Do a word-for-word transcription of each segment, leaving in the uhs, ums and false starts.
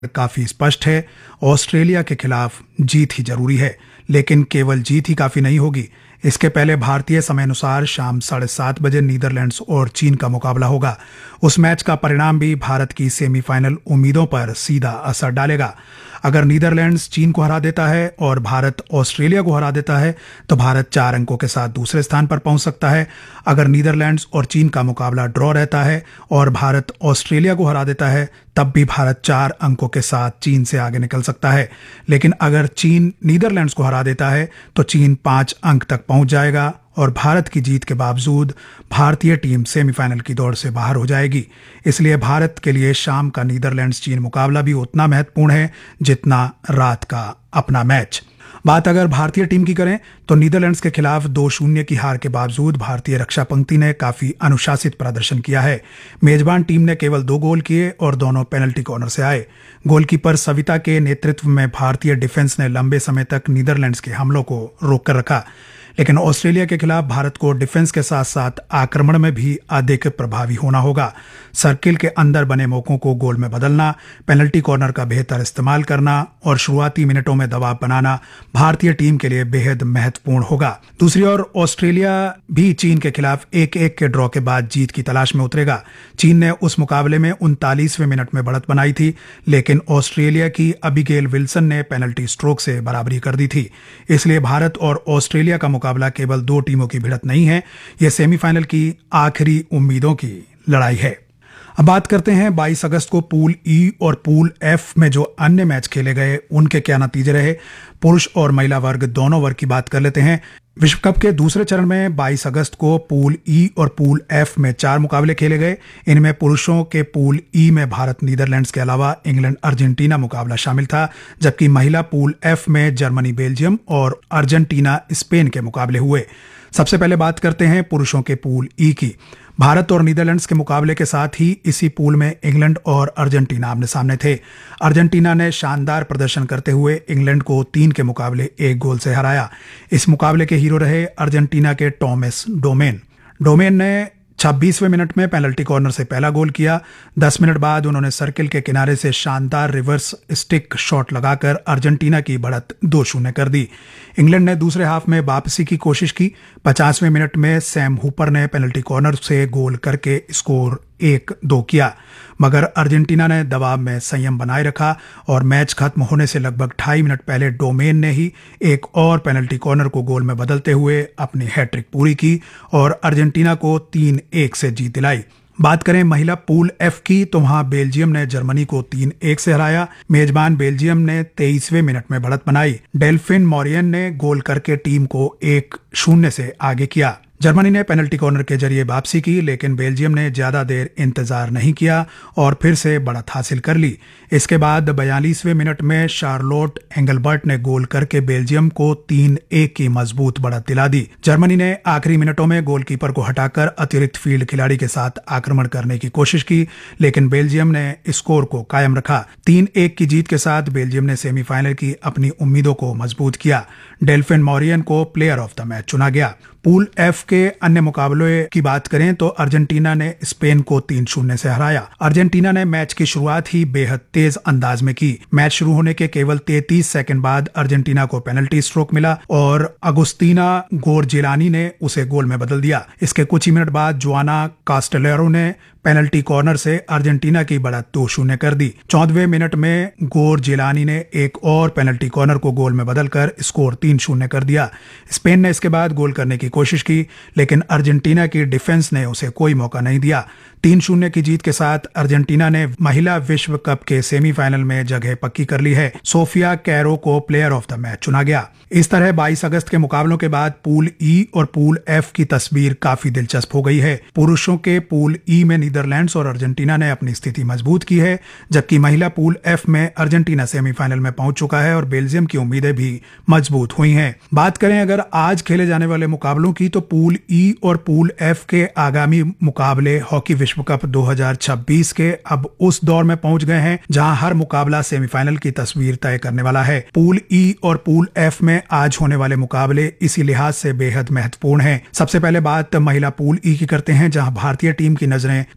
काफी स्पष्ट है। ऑस्ट्रेलिया के खिलाफ जीत ही जरूरी है, लेकिन केवल जीत ही काफी नहीं होगी। इसके पहले भारतीय समय अनुसार शाम साढ़े सात बजे नीदरलैंड्स और चीन का मुकाबला होगा। उस मैच का परिणाम भी भारत की सेमीफाइनल उम्मीदों पर सीधा असर डालेगा। अगर नीदरलैंड्स चीन को हरा देता है और भारत ऑस्ट्रेलिया को हरा देता है तो भारत चार अंकों के साथ दूसरे स्थान पर पहुंच सकता है। अगर नीदरलैंड्स और चीन का मुकाबला ड्रॉ रहता है और भारत ऑस्ट्रेलिया को हरा देता है तब भी भारत चार अंकों के साथ चीन से आगे निकल सकता है। लेकिन अगर चीन नीदरलैंड्स को हरा देता है तो चीन पांच अंक तक पहुंच जाएगा और भारत की जीत के बावजूद भारतीय टीम सेमीफाइनल की दौड़ से बाहर हो जाएगी। इसलिए भारत के लिए शाम का नीदरलैंड्स चीन मुकाबला भी उतना महत्वपूर्ण है जितना रात का अपना मैच। बात अगर भारतीय टीम की करें तो नीदरलैंड्स के खिलाफ दो शून्य की हार के बावजूद भारतीय रक्षा पंक्ति ने काफी अनुशासित प्रदर्शन किया है। मेजबान टीम ने केवल दो गोल किए और दोनों पेनल्टी कॉर्नर से आए। गोलकीपर सविता के नेतृत्व में भारतीय डिफेंस ने लंबे समय तक नीदरलैंड्स के हमलों को रोक कर रखा। लेकिन ऑस्ट्रेलिया के खिलाफ भारत को डिफेंस के साथ साथ आक्रमण में भी अधिक प्रभावी होना होगा। सर्किल के अंदर बने मौकों को गोल में बदलना, पेनल्टी कॉर्नर का बेहतर इस्तेमाल करना और शुरुआती मिनटों में दबाव बनाना भारतीय टीम के लिए बेहद महत्वपूर्ण होगा। दूसरी ओर ऑस्ट्रेलिया भी चीन के खिलाफ एक एक के ड्रॉ के बाद जीत की तलाश में उतरेगा। चीन ने उस मुकाबले में उनतालीसवें मिनट में बढ़त बनाई थी, लेकिन ऑस्ट्रेलिया की अबिगेल विल्सन ने पेनल्टी स्ट्रोक से बराबरी कर दी थी। इसलिए भारत और ऑस्ट्रेलिया का मुकाबला केवल दो टीमों की भिड़ंत नहीं है, यह सेमीफाइनल की आखिरी उम्मीदों की लड़ाई है। अब बात करते हैं बाईस अगस्त को पूल ई और पूल एफ में जो अन्य मैच खेले गए उनके क्या नतीजे रहे। पुरुष और महिला वर्ग दोनों वर्ग की बात कर लेते हैं। विश्व कप के दूसरे चरण में बाईस अगस्त को पूल ई और पूल एफ में चार मुकाबले खेले गए। इनमें पुरुषों के पूल ई में भारत नीदरलैंड्स के अलावा इंग्लैंड अर्जेंटीना मुकाबला शामिल था, जबकि महिला पूल एफ में जर्मनी बेल्जियम और अर्जेंटीना स्पेन के मुकाबले हुए। सबसे पहले बात करते हैं पुरुषों के पूल ई की। भारत और नीदरलैंड्स के मुकाबले के साथ ही इसी पूल में इंग्लैंड और अर्जेंटीना आमने सामने थे। अर्जेंटीना ने शानदार प्रदर्शन करते हुए इंग्लैंड को तीन के मुकाबले एक गोल से हराया। इस मुकाबले के हीरो रहे अर्जेंटीना के टॉमस डोमेन। डोमेन ने छब्बीसवें मिनट में पेनल्टी कॉर्नर से पहला गोल किया। दस मिनट बाद उन्होंने सर्किल के किनारे से शानदार रिवर्स स्टिक शॉट लगाकर अर्जेंटीना की बढ़त दो शून्य कर दी। इंग्लैंड ने दूसरे हाफ में वापसी की कोशिश की। पचासवें मिनट में सैम हुपर ने पेनल्टी कॉर्नर से गोल करके स्कोर एक दो किया, मगर अर्जेंटीना ने दबाव में संयम बनाए रखा और मैच खत्म होने से लगभग ढाई मिनट पहले डोमेन ने ही एक और पेनल्टी कॉर्नर को गोल में बदलते हुए अपनी हैट्रिक पूरी की और अर्जेंटीना को तीन एक से जीत दिलाई। बात करें महिला पूल एफ की तो वहां बेल्जियम ने जर्मनी को तीन एक से हराया। मेजबान बेल्जियम ने तेईसवें मिनट में बढ़त बनाई। डेल्फिन मॉरियन ने गोल करके टीम को एक शून्य से आगे किया। जर्मनी ने पेनल्टी कॉर्नर के जरिए वापसी की, लेकिन बेल्जियम ने ज्यादा देर इंतजार नहीं किया और फिर से बढ़त हासिल कर ली। इसके बाद बयालीसवें मिनट में शार्लोट एंगलबर्ट ने गोल करके बेल्जियम को तीन एक की मजबूत बढ़त दिला दी। जर्मनी ने आखिरी मिनटों में गोलकीपर को हटाकर अतिरिक्त फील्ड खिलाड़ी के साथ आक्रमण करने की कोशिश की, लेकिन बेल्जियम ने स्कोर को कायम रखा। तीन एक की जीत के साथ बेल्जियम ने सेमीफाइनल की अपनी उम्मीदों को मजबूत किया। डेल्फिन मॉरियन को प्लेयर ऑफ द मैच चुना गया। पूल एफ के अन्य मुकाबले की बात करें तो अर्जेंटीना ने स्पेन को तीन शून्य से हराया। अर्जेंटीना ने मैच की शुरुआत ही बेहद तेज अंदाज में की। मैच शुरू होने के केवल तैंतीस सेकंड बाद अर्जेंटीना को पेनल्टी स्ट्रोक मिला और अगुस्तीना गोरजिलानी ने उसे गोल में बदल दिया। इसके कुछ ही मिनट बाद जोआना कास्टेलेरो ने पेनल्टी कॉर्नर से अर्जेंटीना की बढ़त दो शून्य कर दी। चौदहवें मिनट में गोरजिलानी ने एक और पेनल्टी कॉर्नर को गोल में बदलकर स्कोर तीन शून्य कर दिया। स्पेन ने इसके बाद गोल करने की कोशिश की, लेकिन अर्जेंटीना की डिफेंस ने उसे कोई मौका नहीं दिया। तीन शून्य की जीत के साथ अर्जेंटीना ने महिला विश्व कप के सेमीफाइनल में जगह पक्की कर ली है। सोफिया कैरो को प्लेयर ऑफ द मैच चुना गया। इस तरह बाईस अगस्त के मुकाबलों के बाद पूल ई और पूल एफ की तस्वीर काफी दिलचस्प हो गई है। पुरुषों के पूल ई में नीदरलैंड्स और अर्जेंटीना ने अपनी स्थिति मजबूत की है, जबकि महिला पूल एफ में अर्जेंटीना सेमीफाइनल में पहुंच चुका है और बेल्जियम की उम्मीदें भी मजबूत हुई हैं। बात करें अगर आज खेले जाने वाले मुकाबलों की तो पूल ई और पूल एफ के आगामी मुकाबले हॉकी विश्व कप दो हज़ार छब्बीस के अब उस दौर में पहुंच गए हैं जहां हर मुकाबला सेमीफाइनल की तस्वीर तय करने वाला है। पूल ई और पूल एफ में आज होने वाले मुकाबले इसी लिहाज से बेहद महत्वपूर्ण हैं। सबसे पहले बात महिला पूल ई की करते हैं, जहां भारतीय टीम की नजरें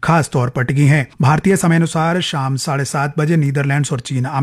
खास तौर पर टिकी हैं। भारतीय समय अनुसार शाम साढ़े सात बजे नीदरलैंड्स और चीन